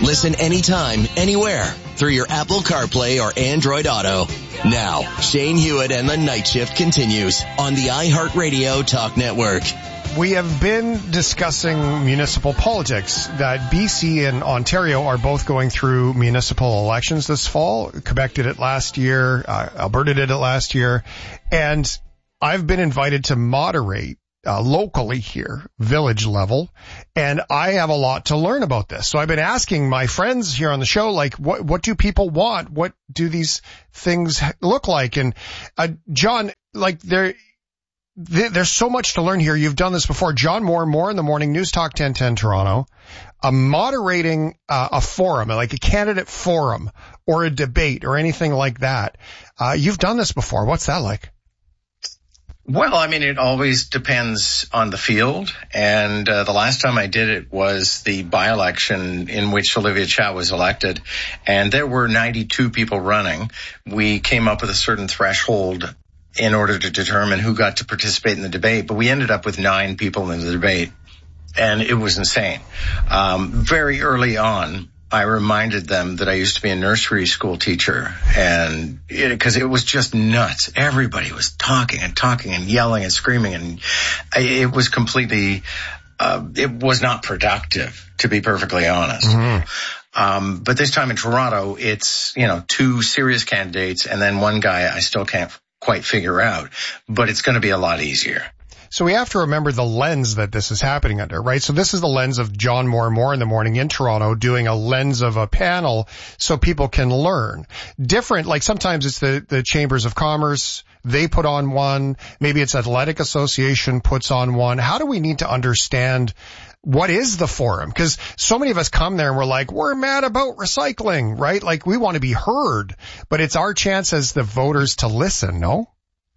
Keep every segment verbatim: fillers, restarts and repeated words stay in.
Listen anytime, anywhere through your Apple CarPlay or Android Auto. Now, Shane Hewitt and the Night Shift continues on the iHeartRadio Talk Network. We have been discussing municipal politics, that B C and Ontario are both going through municipal elections this fall. Quebec did it last year. Uh, Alberta did it last year. And I've been invited to moderate uh, locally here, village level, and I have a lot to learn about this. So I've been asking my friends here on the show, like, what what do people want? What do these things look like? And uh, John, like, there... There's so much to learn here. You've done this before. John Moore, More in the Morning, News Talk ten ten Toronto, uh, moderating uh, a forum, like a candidate forum or a debate or anything like that. Uh, you've done this before. What's that like? Well, I mean, it always depends on the field. And uh, the last time I did it was the by-election in which Olivia Chow was elected. And there were ninety-two people running. We came up with a certain threshold in order to determine who got to participate in the debate. But we ended up with nine people in the debate, and it was insane. Um, very early on, I reminded them that I used to be a nursery school teacher, and because it, it was just nuts. Everybody was talking and talking and yelling and screaming, and it was completely, uh, it was not productive, to be perfectly honest. Mm-hmm. Um, but this time in Toronto, it's, you know, two serious candidates and then one guy I still can't quite figure out, but it's going to be a lot easier. So we have to remember the lens that this is happening under, right? So this is the lens of John Moore, More in the Morning in Toronto, doing a lens of a panel so people can learn. Different, like sometimes it's the, the Chambers of Commerce, they put on one, maybe it's Athletic Association puts on one. How do we need to understand what is the forum? Because so many of us come there and we're like, we're mad about recycling, right? Like we want to be heard, but it's our chance as the voters to listen, no?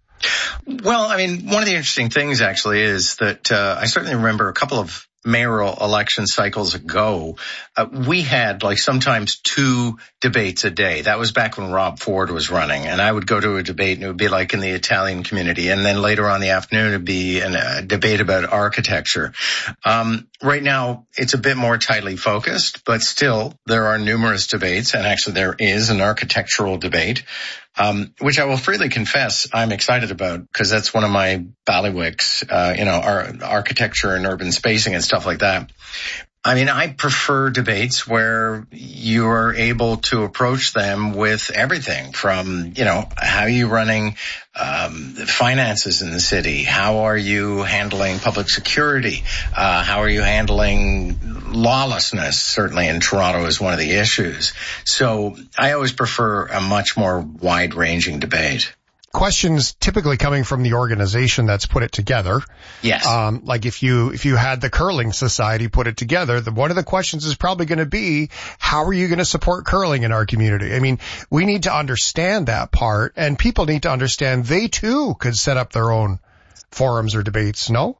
Well, I mean, one of the interesting things actually is that uh, I certainly remember a couple of mayoral election cycles ago, uh, we had like sometimes two debates a day. That was back when Rob Ford was running, and I would go to a debate and it would be like in the Italian community. And then later on in the afternoon, it'd be a uh, debate about architecture. Um, right now, it's a bit more tightly focused, but still there are numerous debates. And actually there is an architectural debate. Um, which I will freely confess I'm excited about because that's one of my bailiwicks, uh, you know, our architecture and urban spacing and stuff like that. I mean, I prefer debates where you are able to approach them with everything from, you know, how are you running um, finances in the city? How are you handling public security? Uh, how are you handling lawlessness? Certainly in Toronto is one of the issues. So I always prefer a much more wide-ranging debate. Questions typically coming from the organization that's put it together. Yes. Um, like if you, if you had the Curling Society put it together, the, one of the questions is probably going to be, how are you going to support curling in our community? I mean, we need to understand that part, and people need to understand they too could set up their own forums or debates, no?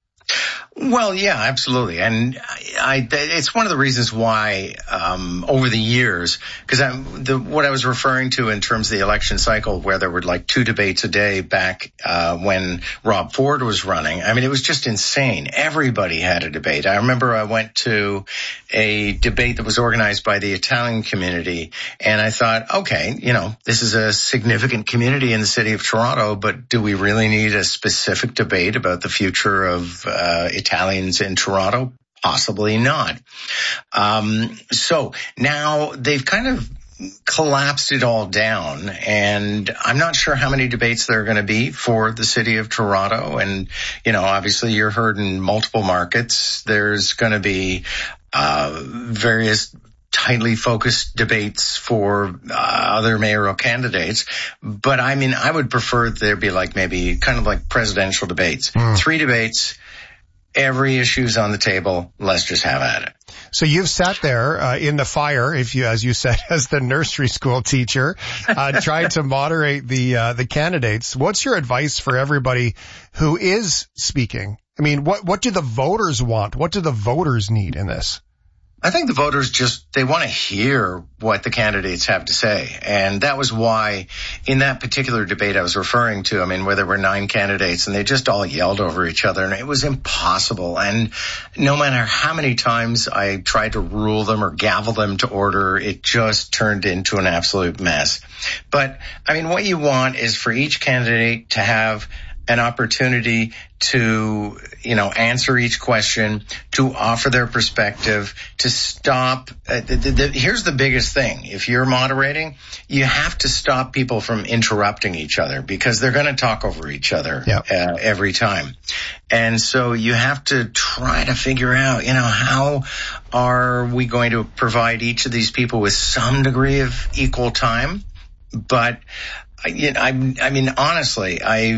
Well, yeah, absolutely. And I, I, it's one of the reasons why, um, over the years, because I'm the, what I was referring to in terms of the election cycle where there were like two debates a day back, uh, when Rob Ford was running. I mean, it was just insane. Everybody had a debate. I remember I went to a debate that was organized by the Italian community, and I thought, okay, you know, this is a significant community in the city of Toronto, but do we really need a specific debate about the future of, uh, Italians in Toronto? Possibly not. Um, so now they've kind of collapsed it all down, and I'm not sure how many debates there are going to be for the city of Toronto. And, you know, obviously you're heard in multiple markets. There's going to be, uh, various tightly focused debates for uh, other mayoral candidates. But I mean, I would prefer there be like maybe kind of like presidential debates, mm. three debates. Every issue's on the table. Let's just have at it. So you've sat there uh, in the fire, if you, as you said, as the nursery school teacher, uh, trying to moderate the uh, the candidates. What's your advice for everybody who is speaking? I mean, what what do the voters want? What do the voters need in this? I think the voters just, they want to hear what the candidates have to say. And that was why in that particular debate I was referring to, I mean, where there were nine candidates and they just all yelled over each other and it was impossible. And no matter how many times I tried to rule them or gavel them to order, it just turned into an absolute mess. But I mean, what you want is for each candidate to have an opportunity to, you know, answer each question, to offer their perspective, to stop. Uh, the, the, the, here's the biggest thing. If you're moderating, you have to stop people from interrupting each other because they're going to talk over each other yep. uh, every time. And so you have to try to figure out, you know, how are we going to provide each of these people with some degree of equal time? But, you know, I, I mean, honestly, I